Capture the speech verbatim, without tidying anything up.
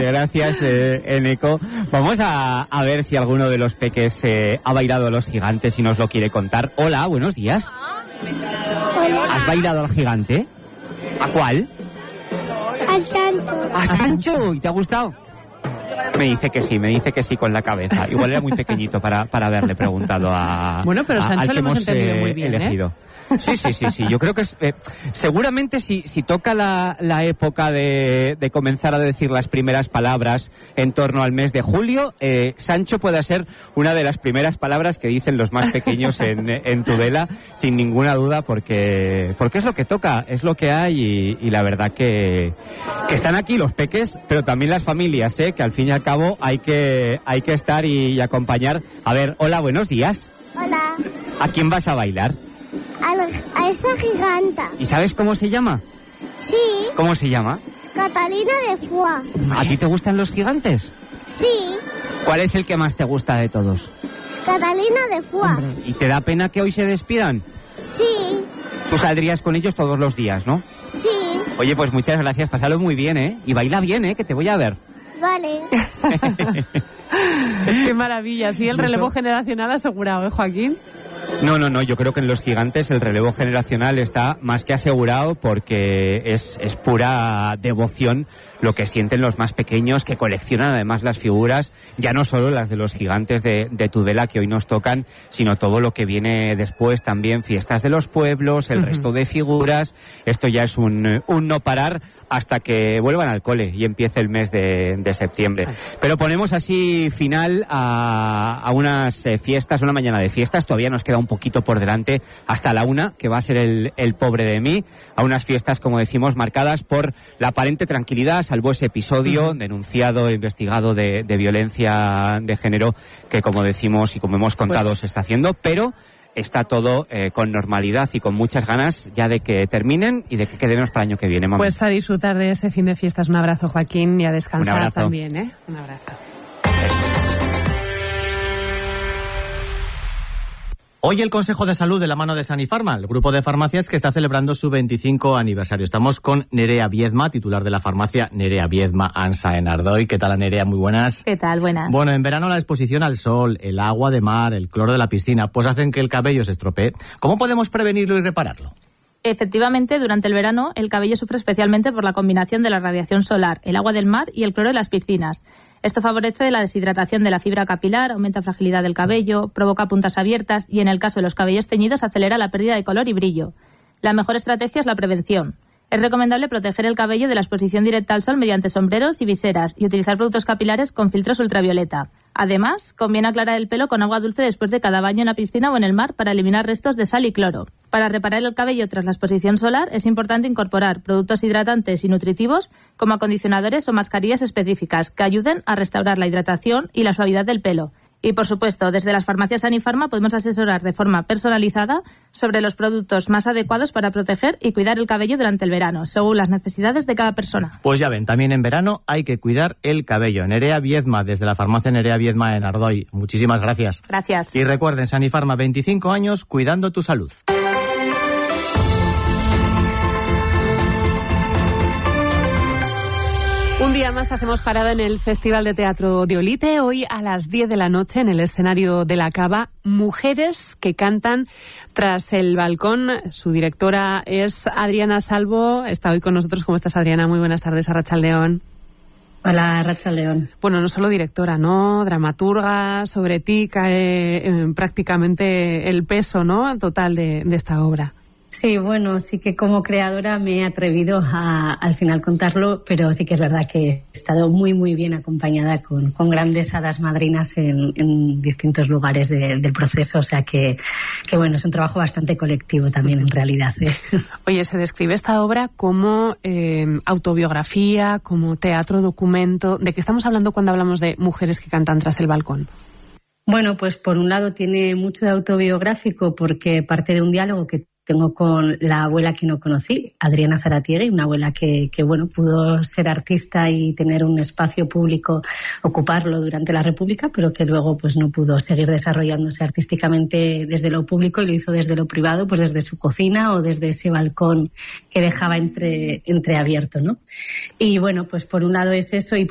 Gracias, eh, Eneco. Vamos a, a ver si alguno de los peques eh, ha bailado a los gigantes y nos lo quiere contar. Hola, buenos días. Hola. ¿Has bailado al gigante? ¿A cuál? Al Sancho. ¿A Sancho? ¿Y te ha gustado? Me dice que sí, me dice que sí con la cabeza. Igual era muy pequeñito para, para haberle preguntado a Bueno, pero a, Sancho al lo que hemos hemos entendido eh, muy bien, elegido. ¿eh? Sí, sí, sí, sí. Yo creo que es, eh, seguramente si, si toca la, la época de, de comenzar a decir las primeras palabras en torno al mes de julio, eh, Sancho puede ser una de las primeras palabras que dicen los más pequeños en, en Tudela, sin ninguna duda, porque, porque es lo que toca, es lo que hay y, y la verdad que, que están aquí los peques, pero también las familias, ¿eh? Que al fin y al cabo hay que, hay que estar y, y acompañar. A ver, hola, buenos días. Hola. ¿A quién vas a bailar? A, la- a esa giganta. ¿Y sabes cómo se llama? Sí, ¿Cómo se llama? Catalina de Foix. ¿A ti te gustan los gigantes? Sí, ¿Cuál es el que más te gusta de todos? Catalina de Foix. ¿Y te da pena que hoy se despidan? Sí, Tú saldrías con ellos todos los días, ¿no? sí, Oye, pues muchas gracias, pásalo muy bien, ¿eh? Y baila bien, ¿eh? Que te voy a ver. vale. Qué maravilla. Sí, el relevo generacional asegurado, ¿eh, Joaquín? No, no, no, yo creo que en los gigantes el relevo generacional está más que asegurado porque es, es pura devoción lo que sienten los más pequeños, que coleccionan además las figuras, ya no solo las de los gigantes de, de Tudela que hoy nos tocan, sino todo lo que viene después también, fiestas de los pueblos, el uh-huh. resto de figuras. Esto ya es un, un no parar hasta que vuelvan al cole y empiece el mes de, de septiembre. Pero ponemos así final a, a unas eh, fiestas, una mañana de fiestas, todavía nos queda un poquito por delante hasta la una, que va a ser el, el pobre de mí, a unas fiestas, como decimos, marcadas por la aparente tranquilidad, salvo ese episodio uh-huh. denunciado e investigado de, de violencia de género que, como decimos y como hemos contado, pues... se está haciendo, pero está todo eh, con normalidad y con muchas ganas ya de que terminen y de que quedemos para el año que viene, mami. Pues a disfrutar de ese fin de fiestas. Un abrazo, Joaquín, y a descansar Un abrazo. también, ¿eh? Un abrazo. Hoy el Consejo de Salud de la mano de Sanifarma, el grupo de farmacias que está celebrando su veinticinco aniversario. Estamos con Nerea Viedma, titular de la farmacia Nerea Viedma Ansa en Ardoy. ¿Qué tal, Nerea? Muy buenas. ¿Qué tal? Buenas. Bueno, en verano la exposición al sol, el agua de mar, el cloro de la piscina, pues hacen que el cabello se estropee. ¿Cómo podemos prevenirlo y repararlo? Efectivamente, durante el verano el cabello sufre especialmente por la combinación de la radiación solar, el agua del mar y el cloro de las piscinas. Esto favorece la deshidratación de la fibra capilar, aumenta fragilidad del cabello, provoca puntas abiertas y, en el caso de los cabellos teñidos, acelera la pérdida de color y brillo. La mejor estrategia es la prevención. Es recomendable proteger el cabello de la exposición directa al sol mediante sombreros y viseras y utilizar productos capilares con filtros ultravioleta. Además, conviene aclarar el pelo con agua dulce después de cada baño en la piscina o en el mar para eliminar restos de sal y cloro. Para reparar el cabello tras la exposición solar es importante incorporar productos hidratantes y nutritivos como acondicionadores o mascarillas específicas que ayuden a restaurar la hidratación y la suavidad del pelo. Y, por supuesto, desde las farmacias Sanifarma podemos asesorar de forma personalizada sobre los productos más adecuados para proteger y cuidar el cabello durante el verano, según las necesidades de cada persona. Pues ya ven, también en verano hay que cuidar el cabello. Nerea Viedma, desde la farmacia Nerea Viedma en Ardoy. Muchísimas gracias. Gracias. Y recuerden, Sanifarma, veinticinco años cuidando tu salud. Un día más hacemos parada en el Festival de Teatro de Olite. Hoy a las diez de la noche en el escenario de la Cava, mujeres que cantan tras el balcón. Su directora es Adriana Salvo. Está hoy con nosotros. ¿Cómo estás, Adriana? Muy buenas tardes, Arratsaldeon. Hola, Arratsaldeon. Bueno, no solo directora, ¿no? Dramaturga. Sobre ti cae eh, prácticamente el peso, ¿no? Total de, de esta obra. Sí, bueno, sí que como creadora me he atrevido a al final contarlo, pero sí que es verdad que he estado muy, muy bien acompañada con, con grandes hadas madrinas en, en distintos lugares de, del proceso, o sea que, que bueno, es un trabajo bastante colectivo también en realidad. ¿eh? Oye, se describe esta obra como eh, autobiografía, como teatro documento. ¿De qué estamos hablando cuando hablamos de mujeres que cantan tras el balcón? Bueno, pues por un lado tiene mucho de autobiográfico porque parte de un diálogo que tengo con la abuela que no conocí, Adriana Zaratiegui, una abuela que, que bueno, pudo ser artista y tener un espacio público, ocuparlo durante la República, pero que luego pues no pudo seguir desarrollándose artísticamente desde lo público y lo hizo desde lo privado, pues desde su cocina o desde ese balcón que dejaba entre, entreabierto, ¿no? Y bueno, pues por un lado es eso y